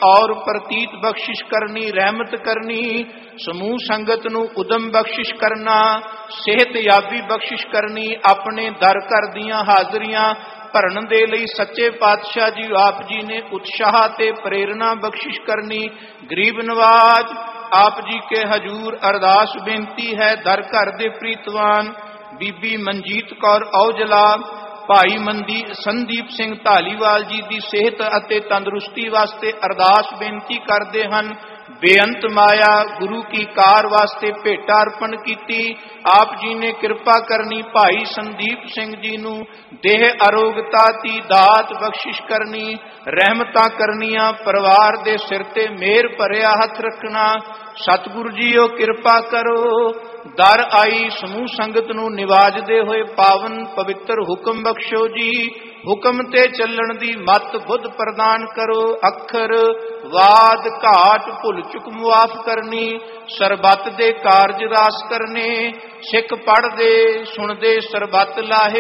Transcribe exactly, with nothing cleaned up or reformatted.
और प्रतीत बख्शिश करनी, रहमत करनी। समूह संगत नूं उदम बख्शिश करना, सेहत याबी बख्शिश करनी। अपने दर घर दियां हाजरियां भरन दे लई सच्चे पातशाह जी आप जी ने उत्साह ते प्रेरणा बख्शिश करनी। गरीब नवाज आप जी के हजूर अरदास बेनती है। दर घर दे प्रीतवान बीबी मनजीत कौर औजला, भाई मंदी संदीप सिंह धालीवाल जी की सेहत अते तंदुरुस्ती वास्ते अरदास बेनती करते हैं। बेअंत माया गुरु की कार वास्ते भेटा अर्पण की। आप जी ने कृपा करनी, भाई संदीप सिंह जी नूं देह अरोगता दी दात बख्शिश करनी, रहमतां करनियां। परिवार दे सिर ते मेहर भरिया हथ रखना। सतगुरु जीओ कृपा करो। दर आई समूह संगत नूं निवाजदे होए पावन पवित्र हुक्म बख्शो जी। हुक्म ते चलण दी मत बुद्ध प्रदान करो। अखर वाद घाट भुल चुक मुआफ करनी। सरबत दे कारज रास करने, सिख पढ़दे सुनदे सरबत लाहे।